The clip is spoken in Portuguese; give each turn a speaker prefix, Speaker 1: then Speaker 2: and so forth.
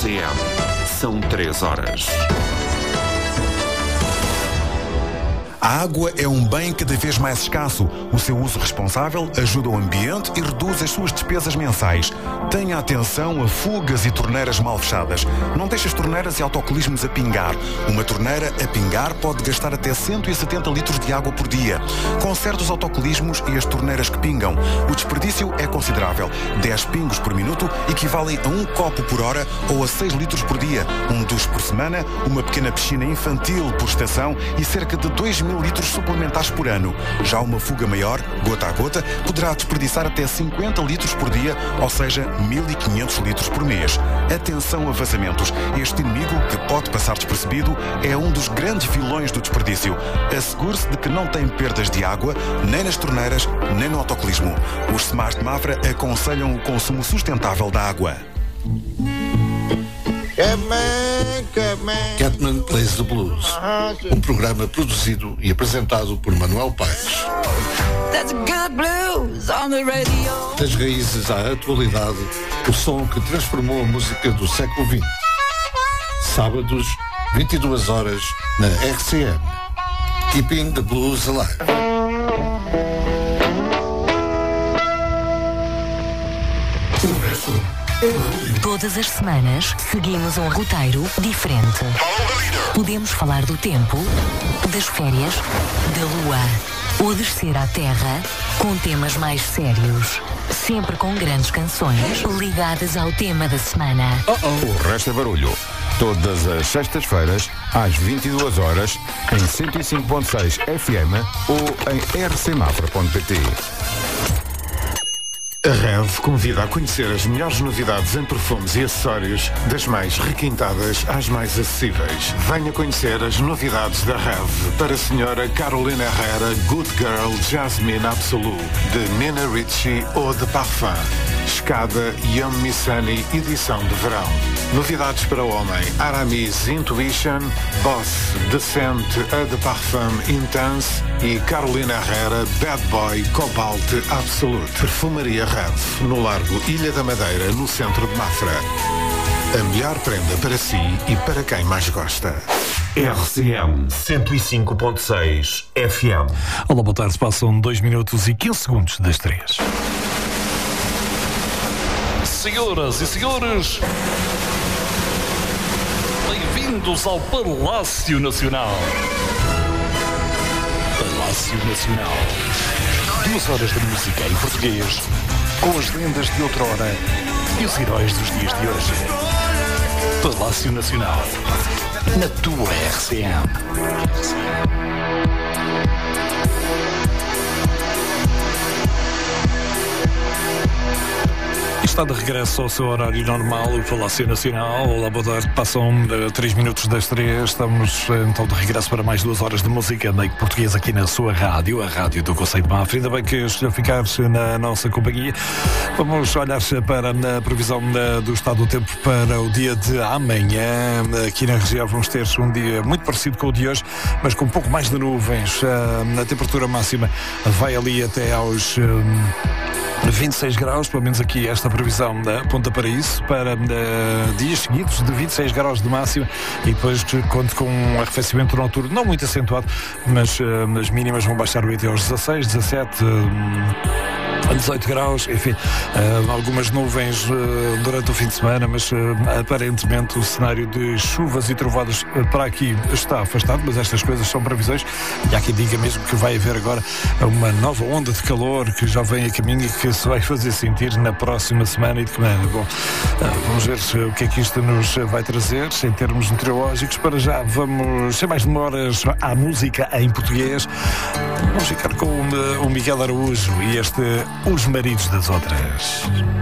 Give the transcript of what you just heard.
Speaker 1: RCM. São 3 horas.
Speaker 2: A água é um bem cada vez mais escasso. O seu uso responsável ajuda o ambiente e reduz as suas despesas mensais. Tenha atenção a fugas e torneiras mal fechadas. Não deixe as torneiras e autocolismos a pingar. Uma torneira a pingar pode gastar até 170 litros de água por dia. Conserte os autocolismos e as torneiras que pingam. O desperdício é considerável. 10 pingos por minuto equivalem a 1 copo por hora ou a 6 litros por dia. Um duche por semana, uma pequena piscina infantil por estação e cerca de 2.000 litros suplementares por ano. Já uma fuga maior, gota a gota, poderá desperdiçar até 50 litros por dia, ou seja, 1.500 litros por mês. Atenção a vazamentos. Este inimigo, que pode passar despercebido, é um dos grandes vilões do desperdício. Assegure-se de que não tem perdas de água, nem nas torneiras, nem no autocolismo. Os SEMAS de Mafra aconselham o consumo sustentável da água.
Speaker 3: Catman Plays the Blues, um programa produzido e apresentado por Manuel Paes. Das raízes à atualidade, o som que transformou a música do século XX. Sábados, 22 horas, na RCM. Keeping the Blues Alive.
Speaker 4: Todas as semanas seguimos um roteiro diferente. Podemos falar do tempo, das férias, da lua ou descer à terra com temas mais sérios. Sempre com grandes canções ligadas ao tema da semana.
Speaker 5: O resto é barulho. Todas as sextas-feiras, às 22 horas, em 105.6 FM ou em rcmafra.pt.
Speaker 6: A REV convida a conhecer as melhores novidades em perfumes e acessórios, das mais requintadas às mais acessíveis. Venha conhecer as novidades da REV para a senhora Carolina Herrera Good Girl Jasmine Absolute, de Nina Ricci ou de Parfum. Escada Young Missani edição de verão. Novidades para o homem: Aramis Intuition, Boss Decente A de Parfum Intense e Carolina Herrera Bad Boy Cobalt Absolute. Perfumaria REV, no Largo Ilha da Madeira, no centro de Mafra. A melhor prenda para si e para quem mais gosta.
Speaker 1: RCM 105.6 FM.
Speaker 7: Olá, boa tarde. Passam 2 minutos e 15 segundos das 3.
Speaker 8: Senhoras e senhores, bem-vindos ao Palácio Nacional. Palácio Nacional. 2 horas de música em português, com as lendas de outrora e os heróis dos dias de hoje. Palácio Nacional, na tua RCM.
Speaker 7: Está de regresso ao seu horário normal, o Palácio Nacional. Olá, boa tarde. Passam 3 minutos das 3. Estamos então de regresso para mais 2 horas de música em português aqui na sua rádio, a rádio do Conceito de Mafra. Ainda bem que escolheu ficar na nossa companhia. Vamos olhar para a previsão do estado do tempo para o dia de amanhã. Aqui na região vamos ter um dia muito parecido com o de hoje, mas com um pouco mais de nuvens. A temperatura máxima vai ali até aos 26 graus, pelo menos aqui esta previsão aponta para isso, para dias seguidos de 26 graus de máxima e depois conto com um arrefecimento noturno não muito acentuado, mas as mínimas vão baixar até aos 16, 17, 18 graus, enfim, algumas nuvens durante o fim de semana, mas aparentemente o cenário de chuvas e trovadas para aqui está afastado, mas estas coisas são previsões e há quem diga mesmo que vai haver agora uma nova onda de calor que já vem a caminho e que se vai fazer sentir na próxima semana e de que maneira. Bom, vamos ver o que é que isto nos vai trazer em termos meteorológicos. Para já vamos, sem mais demoras, à música em português. Vamos ficar com o Miguel Araújo e este Os Maridos das Outras.